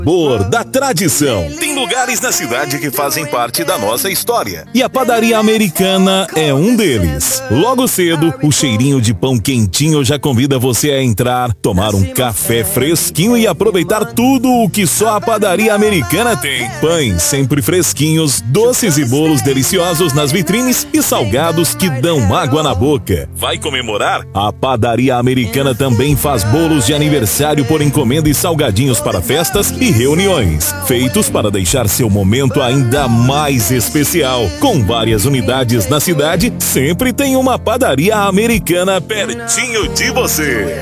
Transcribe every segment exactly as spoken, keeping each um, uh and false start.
Sabor da tradição. Tem lugares na cidade que fazem parte da nossa história. E a padaria americana é um deles. Logo cedo, o cheirinho de pão quentinho já convida você a entrar, tomar um café fresquinho e aproveitar tudo o que só a padaria americana tem. Pães sempre fresquinhos, doces e bolos deliciosos nas vitrines e salgados que dão água na boca. Vai comemorar? A padaria americana também faz bolos de aniversário por encomenda e salgadinhos para festas e reuniões, feitos para deixar seu momento ainda mais especial. Com várias unidades na cidade, sempre tem uma padaria americana pertinho de você.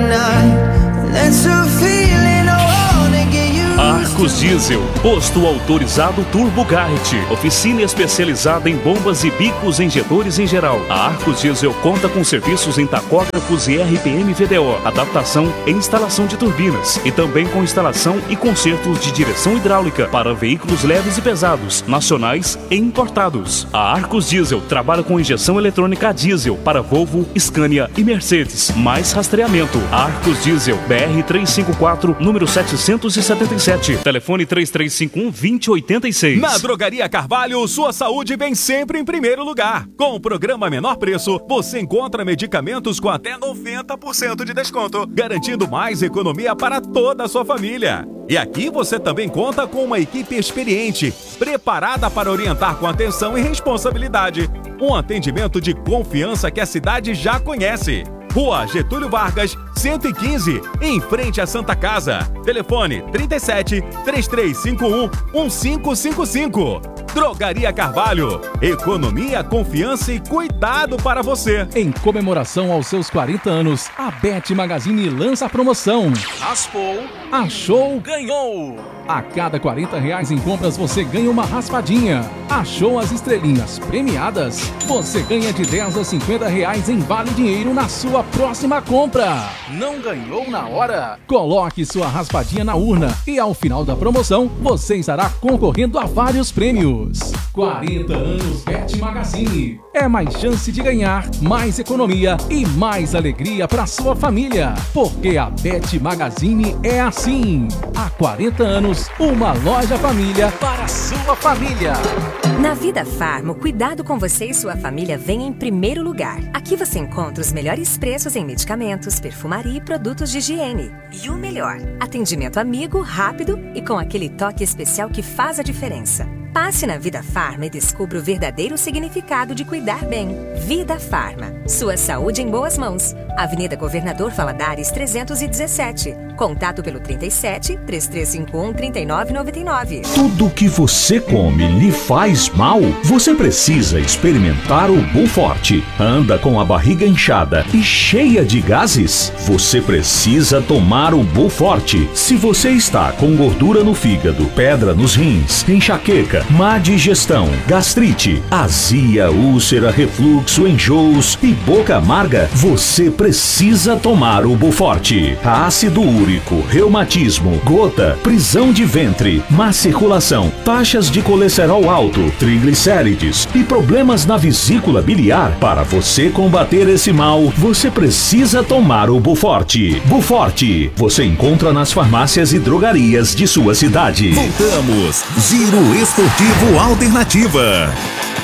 Arcos Diesel, posto autorizado Turbo Garrett, oficina especializada em bombas e bicos injetores em geral. A Arcos Diesel conta com serviços em tacógrafos e R P M V D O, adaptação e instalação de turbinas, e também com instalação e consertos de direção hidráulica para veículos leves e pesados, nacionais e importados. A Arcos Diesel trabalha com injeção eletrônica a diesel para Volvo, Scania e Mercedes, mais rastreamento. A Arcos Diesel, B R trezentos e cinquenta e quatro, número setecentos e setenta e sete. Telefone três três cinco um, dois zero oito seis. Na Drogaria Carvalho, sua saúde vem sempre em primeiro lugar. Com o programa Menor Preço, você encontra medicamentos com até noventa por cento de desconto, garantindo mais economia para toda a sua família. E aqui você também conta com uma equipe experiente, preparada para orientar com atenção e responsabilidade. Um atendimento de confiança que a cidade já conhece. Rua Getúlio Vargas, cento e quinze, em frente à Santa Casa. Telefone trinta e sete, três três cinco um, um cinco cinco cinco. Drogaria Carvalho. Economia, confiança e cuidado para você. Em comemoração aos seus quarenta anos, a Bet Magazine lança a promoção. Raspou, achou, ganhou. A cada quarenta reais em compras você ganha uma raspadinha. Achou as estrelinhas premiadas? Você ganha de dez a cinquenta reais em vale dinheiro na sua próxima compra. Não ganhou na hora? Coloque sua raspadinha na urna e ao final da promoção você estará concorrendo a vários prêmios. quarenta anos Bet Magazine. É mais chance de ganhar, mais economia e mais alegria para sua família. Porque a Bet Magazine é assim. Há quarenta anos, uma loja família para a sua família. Na Vida Farma, o cuidado com você e sua família vem em primeiro lugar. Aqui você encontra os melhores preços em medicamentos, perfumaria e produtos de higiene. E o melhor, atendimento amigo, rápido e com aquele toque especial que faz a diferença. Passe na Vida Farma e descubra o verdadeiro significado de cuidar bem. Vida Farma. Sua saúde em boas mãos. Avenida Governador Valadares trezentos e dezessete. Contato pelo trinta e sete, três três cinco um, trinta e nove noventa e nove. Tudo que você come lhe faz mal? Você precisa experimentar o Buforte. Anda com a barriga inchada e cheia de gases? Você precisa tomar o Buforte. Se você está com gordura no fígado, pedra nos rins, enxaqueca, má digestão, gastrite, azia, úlcera, refluxo, enjoos e boca amarga, você precisa tomar o Buforte. Ácido úrico, reumatismo, gota, prisão de ventre, má circulação, taxas de colesterol alto, triglicérides e problemas na vesícula biliar. Para você combater esse mal, você precisa tomar o Buforte. Buforte, você encontra nas farmácias e drogarias de sua cidade. Voltamos. Giro Esportivo Alternativa.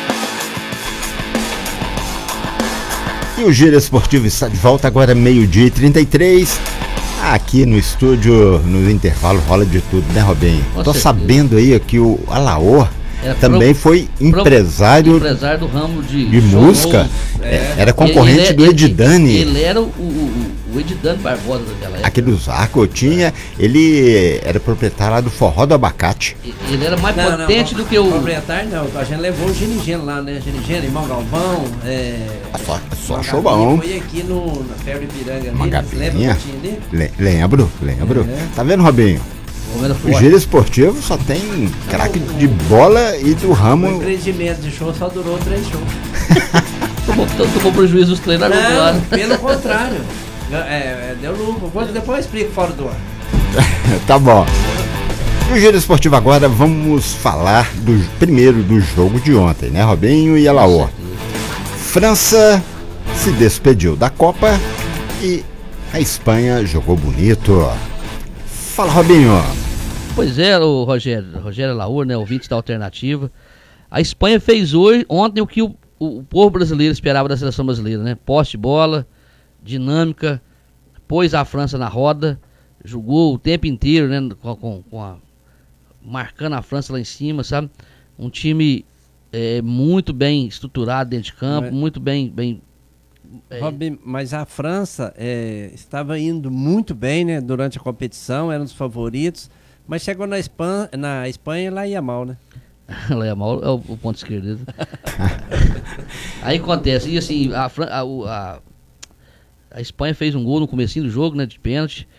E o Giro Esportivo está de volta agora, meio-dia e trinta e três. Aqui no estúdio, no intervalo, rola de tudo, né, Robinho? Com Tô certeza. Sabendo aí que o Alaor também pro, foi empresário, pro, empresário do ramo de, de música. É, era concorrente ele, ele, do Edidane. Ele, ele era o, o, o Edidane Barbosa daquela época. Aquele do Zaco tinha, ele era proprietário lá do Forró do Abacate. Ele era mais não, potente não, do que o... Proprietário não, a gente levou o Ginigeno lá, né? Ginigeno, Irmão Galvão, é... Só, só show bom. Foi aqui no, na Ferro de Piranga. Magapinha. Lembra? Lembro, lembro. É. Tá vendo, Robinho? O Giro Esportivo só tem craque de bola e do ramo. O empreendimento de show só durou três shows. tomou, tomou prejuízo dos treinos agora. Não, pelo contrário. É, é, deu lucro. Depois eu explico fora do ar. Tá bom. No Giro Esportivo agora vamos falar do primeiro do jogo de ontem, né, Robinho e Alaor? França se despediu da Copa e a Espanha jogou bonito. Fala, Robinho. Pois é, o Rogério, Rogério Laur, né, ouvinte da Alternativa. A Espanha fez hoje, ontem o que o, o, o povo brasileiro esperava da seleção brasileira, né? Posse de bola, dinâmica, pôs a França na roda, jogou o tempo inteiro, né, com, com, com a, marcando a França lá em cima, sabe? Um time é, muito bem estruturado dentro de campo, mas, muito bem... bem é... Robin, mas a França é, estava indo muito bem, né, durante a competição, era um dos favoritos, mas chegou na Espanha, na Espanha lá ia mal, né? Lá ia mal é o, o ponto esquerdo. Aí acontece, e assim, a, a, a, a Espanha fez um gol no comecinho do jogo, né, de pênalti,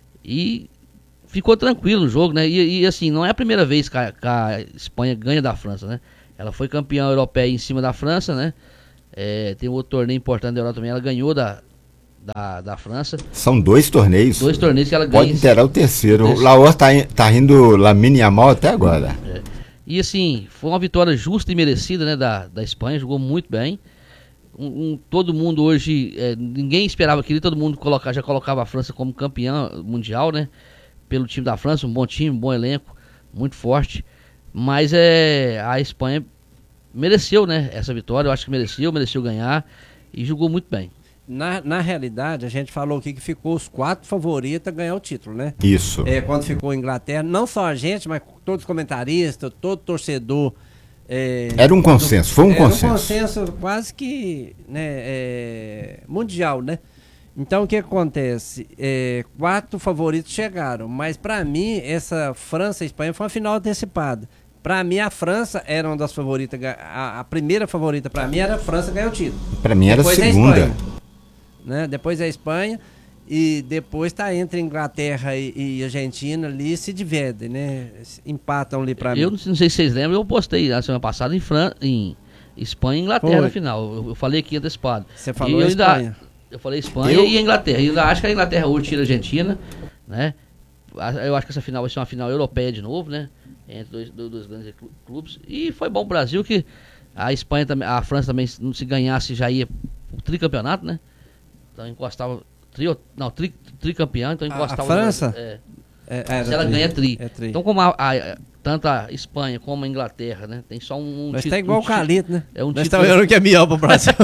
e ficou tranquilo no jogo, né? E, e assim, não é a primeira vez que a, que a Espanha ganha da França, né? Ela foi campeã europeia em cima da França, né? É, tem outro torneio importante da Europa também, ela ganhou da, da, da França. São dois torneios. Dois torneios que ela ganha. Pode terá o terceiro. O Laor tá, tá rindo Lamine Yamal até agora. É. E assim, foi uma vitória justa e merecida, né, da, da Espanha, jogou muito bem. Um, um, todo mundo hoje, é, ninguém esperava aquilo, todo mundo colocar, já colocava a França como campeã mundial, né? Pelo time da França, um bom time, um bom elenco, muito forte. Mas é, a Espanha mereceu, né, essa vitória, eu acho que mereceu, mereceu ganhar e jogou muito bem. Na, na realidade, a gente falou aqui que ficou os quatro favoritos a ganhar o título, né? Isso. É, quando ficou a Inglaterra, não só a gente, mas todos os comentaristas, todo torcedor. É, era um consenso, do, foi um era consenso. Era um consenso quase que, né, é, mundial, né? Então o que acontece? É, quatro favoritos chegaram, mas para mim essa França e Espanha foi uma final antecipada. Para mim a França era uma das favoritas, a, a primeira favorita para mim era a França ganhar o título. Para mim era a segunda. Espanha, né? Depois é a Espanha e depois tá entre Inglaterra e, e Argentina ali se dividem, né? Empatam ali para mim. Eu não sei se vocês lembram, eu postei na semana passada em, Fran... em Espanha e Inglaterra na final. Eu, eu falei aqui antecipado. Você falou eu Espanha. Ainda... Eu falei Espanha eu... e Inglaterra. E ainda acho que a Inglaterra hoje tira a Argentina, né? Eu acho que essa final vai ser uma final europeia de novo, né? Entre dois, dois, dois grandes clubes. E foi bom o Brasil que a Espanha também, a França também, se ganhasse, já ia o tricampeonato, né? Então encostava. Tri, não, tri, tricampeão, então encostava. A, a França? No, é, é, é, se ela tri, ganha tri. É tri. Então, como a, a, tanto a Espanha como a Inglaterra, né? Tem só um. Mas título, tá igual um o Calito, né? É um Nós título. estamos vendo que é melhor pro Brasil.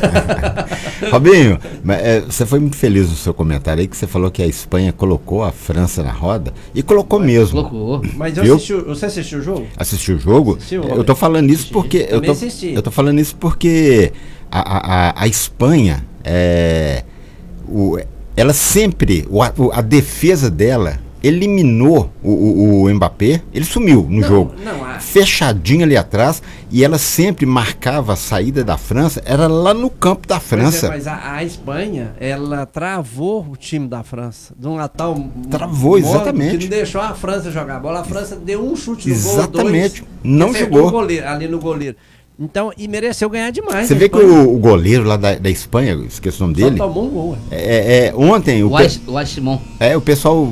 Robinho, mas, é, você foi muito feliz no seu comentário aí, que você falou que a Espanha colocou a França na roda, e colocou mas, mesmo. Colocou. Mas eu assisti, você assistiu o jogo? Assistiu o jogo? Assistiu, eu tô falando isso assisti. porque... Eu tô, eu tô falando isso porque a, a, a Espanha, é, o, ela sempre, o, a, a defesa dela eliminou o, o, o Mbappé, ele sumiu no não, jogo, não, a... fechadinho ali atrás, e ela sempre marcava a saída da França, era lá no campo da França. É, mas a, a Espanha, ela travou o time da França, de um tal travou, exatamente, que não deixou a França jogar a bola, a França deu um chute no exatamente. gol, dois, não jogou o goleiro, ali no goleiro. Então, e mereceu ganhar demais. Você vê que o, o goleiro lá da, da Espanha, esqueci o nome dele. Só tomou um gol. É, é, ontem o, o, Ais, o Simon. É, o pessoal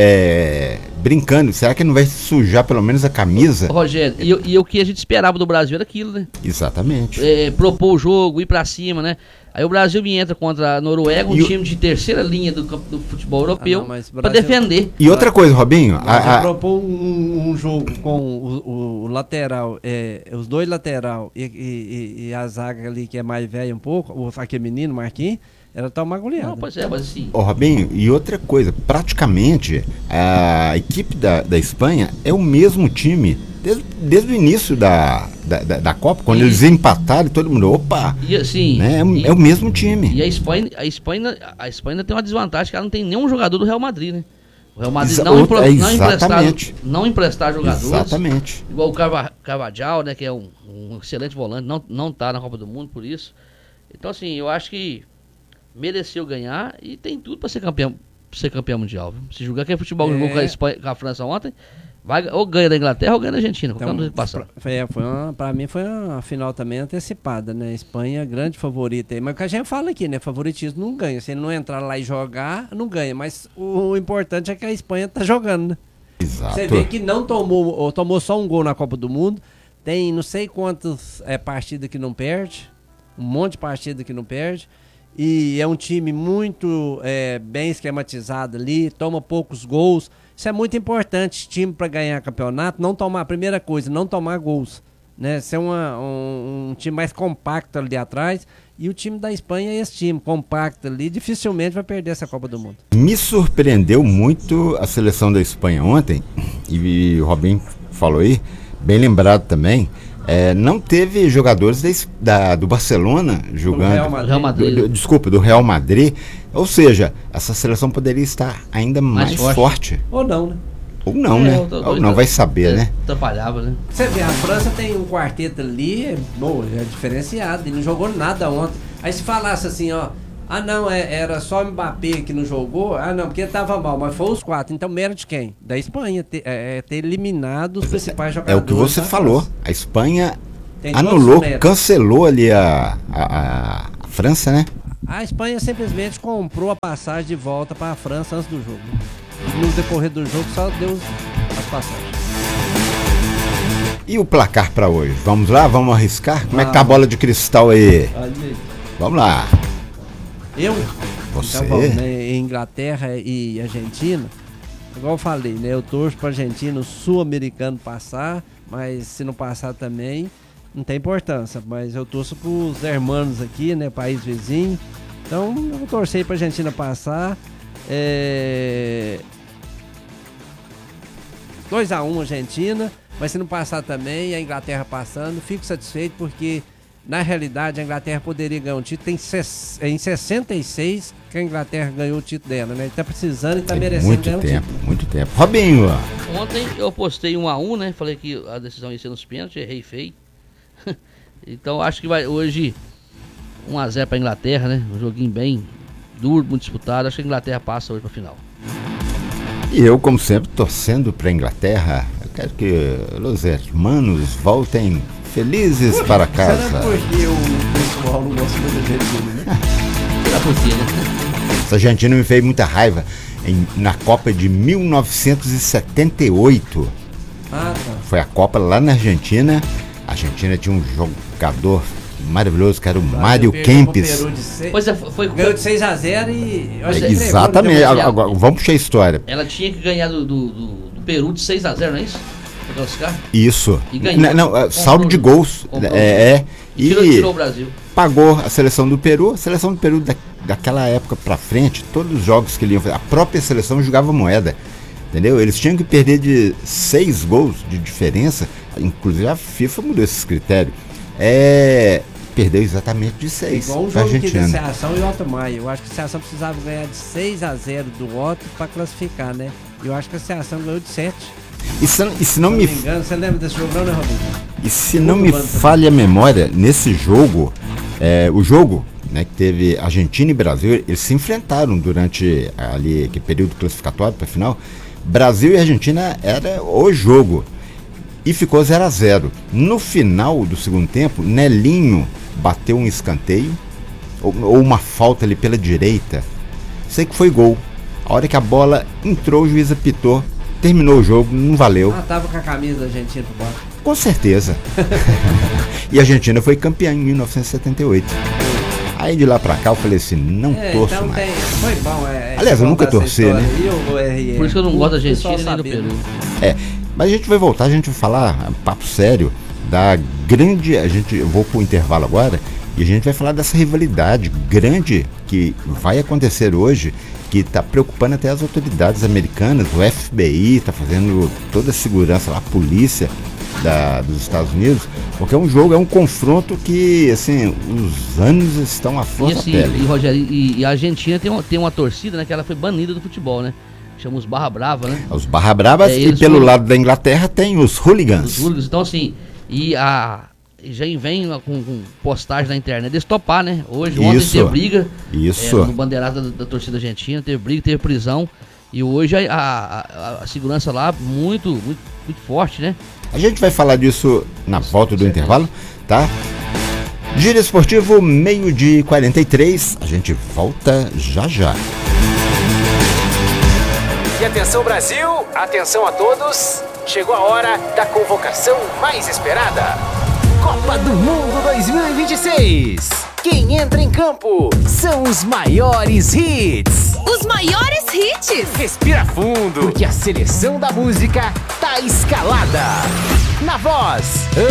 é, brincando, será que não vai sujar pelo menos a camisa? Rogério, e, e o que a gente esperava do Brasil era aquilo, né? Exatamente. É, propor o jogo, ir pra cima, né? Aí o Brasil me entra contra a Noruega, um e time de terceira linha do, do futebol europeu, ah, não, para defender. E outra coisa, Robinho, a, a... propôs um, um jogo com o, o, o lateral, é, os dois lateral e, e, e a zaga ali que é mais velha um pouco, o aquele menino, Marquinhos, era tomar goleada. Não, pois é, mas assim... Ô Robinho, e outra coisa, praticamente a equipe da, da Espanha é o mesmo time desde, desde o início da, da, da, da Copa, quando e, eles empataram, todo mundo, opa, e, assim, né, é, e, é o mesmo time. E a Espanha, a, Espanha, a Espanha tem uma desvantagem, que ela não tem nenhum jogador do Real Madrid, né? O Real Madrid Exa não, impro, é, não, emprestar, não emprestar jogadores. Exatamente. Igual o Carva, Carvajal, né, que é um, um excelente volante, não, não tá na Copa do Mundo por isso. Então, assim, eu acho que mereceu ganhar e tem tudo para ser campeão, ser campeão mundial. Viu? Se jogar que é futebol, é. jogou com a, Espanha, com a França ontem, vai, ou ganha da Inglaterra ou ganha da Argentina. Então, que passar. Foi, foi uma, pra mim foi uma final também antecipada, né? Espanha, grande favorita. Mas o que a gente fala aqui, né? Favoritismo não ganha. Se ele não entrar lá e jogar, não ganha. Mas o, o importante é que a Espanha tá jogando, né? Exato. Você vê que não tomou, ou tomou só um gol na Copa do Mundo. Tem não sei quantas é, partidas que não perde. Um monte de partida que não perde. E é um time muito é, bem esquematizado ali, toma poucos gols. Isso é muito importante, time para ganhar campeonato, não tomar, a primeira coisa, não tomar gols, né? Ser uma, um, um time mais compacto ali atrás, e o time da Espanha é esse time, compacto ali, dificilmente vai perder essa Copa do Mundo. Me surpreendeu muito a seleção da Espanha ontem, e o Robinho falou aí, bem lembrado também, é, não teve jogadores da, da, do Barcelona jogando, Real Madrid. Real Madrid. Do, do, desculpa, do Real Madrid, ou seja, essa seleção poderia estar ainda mais, mais forte. forte. Ou não, né? Ou não, é, né? Ou não, vai saber, é, né? Atrapalhava, né? Você vê, a França tem um quarteto ali, bom, é diferenciado, ele não jogou nada ontem. Aí se falasse assim, ó, ah não, é, era só o Mbappé que não jogou, ah não, porque tava mal, mas foi os quatro. Então mérito de quem? Da Espanha, ter, é, ter eliminado os principais jogadores. É o que você falou, a Espanha tem anulou, cancelou ali a, a, a França, né? A Espanha simplesmente comprou a passagem de volta para a França antes do jogo. E no decorrer do jogo só deu as passagens. E o placar para hoje? Vamos lá? Vamos arriscar? Como ah, é que tá a bola de cristal aí? aí. Vamos lá. Eu? Você? Então, vamos, né, Inglaterra e Argentina. Igual eu falei, né? Eu torço para a Argentina, o sul-americano passar, mas se não passar também, não tem importância. Mas eu torço para os hermanos aqui, né? País vizinho. Então, eu vou torcer para a Argentina passar. É... dois a um Argentina, mas se não passar também, a Inglaterra passando, fico satisfeito porque na realidade a Inglaterra poderia ganhar um título. Tem ses... em sessenta e seis que a Inglaterra ganhou o título dela, né? Ele tá precisando e tá Tem merecendo muito ganhar tempo, um título. Muito tempo. Robinho. Ontem eu postei um a um, né? Falei que a decisão ia ser nos pênaltis, errei feio. Então acho que vai hoje um a zero pra Inglaterra, né? Um joguinho bem duro, muito disputado. Acho que a Inglaterra passa hoje pra final. E eu, como sempre, torcendo pra Inglaterra. Eu quero que os hermanos voltem felizes para casa. Será porque o pessoal não gosta muito da Argentina, né? Será por quê, né? Essa Argentina me fez muita raiva em, na Copa de mil novecentos e setenta e oito. Ah, tá. Foi a Copa lá na Argentina. A Argentina tinha um jogador maravilhoso, que era o Mário Kempes. Pois é, foi, ganhou de seis a zero e... Exatamente, agora, agora, vamos puxar a história. Ela tinha que ganhar do, do, do, do Peru de seis a zero, não é isso? Isso. E ganhou. Não, não comprou, saldo de gols. Comprou, é, é, e tirou, tirou o Brasil. Pagou a seleção do Peru. A seleção do Peru da, daquela época pra frente, todos os jogos que ele ia fazer, a própria seleção jogava moeda. Entendeu? Eles tinham que perder de seis gols de diferença. Inclusive a FIFA mudou esse critério. É, perdeu exatamente de seis. Igual um jogo que de Seação e Otto Maia. Eu acho que a Seação precisava ganhar de seis a zero do Otto para classificar, né? E eu acho que a Seação ganhou de sete. E se, e se não, não me, me engano, você lembra desse jogo, não, né, Robinho? E se não me falha a memória, nesse jogo, é, o jogo, né, que teve Argentina e Brasil, eles se enfrentaram durante ali aquele período classificatório para a final. Brasil e Argentina era o jogo. E ficou zero a zero. No final do segundo tempo, Nelinho bateu um escanteio, ou, ou uma falta ali pela direita. Sei que foi gol. A hora que a bola entrou, o juiz apitou, terminou o jogo, não valeu. Ah, tava com a camisa da Argentina pro baixo. Com certeza. E a Argentina foi campeã em mil novecentos e setenta e oito. Aí de lá pra cá eu falei assim, não é, torço então mais. Tem, foi bom, é, Aliás, eu nunca torci, né? Eu, Por isso que eu não gosto da Argentina nem do Peru. É. Mas a gente vai voltar, a gente vai falar, papo sério, da grande, a gente, eu vou pro intervalo agora, e a gente vai falar dessa rivalidade grande que vai acontecer hoje, que está preocupando até as autoridades americanas, o F B I está fazendo toda a segurança lá, a polícia da, dos Estados Unidos, porque é um jogo, é um confronto que, assim, os anos estão à flor da pele. E, Rogério, e, e a Argentina tem uma, tem uma torcida, né, que ela foi banida do futebol, né? Chama os Barra Brava, né? Os Barra Bravas, é, e pelo foram... lado da Inglaterra tem os hooligans. Os hooligans, então assim, e a já vem com, com postagem na internet, eles topar, né? Hoje, ontem isso, teve briga, isso. É, no bandeirado da, da torcida argentina, teve briga, teve prisão, e hoje a, a, a segurança lá muito, muito, muito forte, né? A gente vai falar disso na volta do intervalo, tá? Giro Esportivo, meio-dia e quarenta e três, a gente volta já já. E atenção Brasil, atenção a todos, chegou a hora da convocação mais esperada. Copa do Mundo dois mil e vinte e seis. Quem entra em campo são os maiores hits. Os maiores hits. Respira fundo, porque a seleção da música tá escalada. Na voz